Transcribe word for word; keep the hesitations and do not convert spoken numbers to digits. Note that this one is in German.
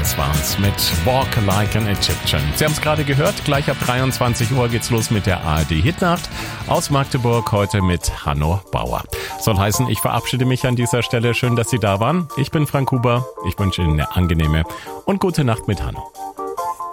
Beatles waren's mit Walk Like an Egyptian. Sie haben es gerade gehört, gleich ab dreiundzwanzig Uhr geht's los mit der A R D Hitnacht aus Magdeburg, heute mit Hanno Bauer. Soll heißen, ich verabschiede mich an dieser Stelle. Schön, dass Sie da waren. Ich bin Frank Huber. Ich wünsche Ihnen eine angenehme und gute Nacht mit Hanno.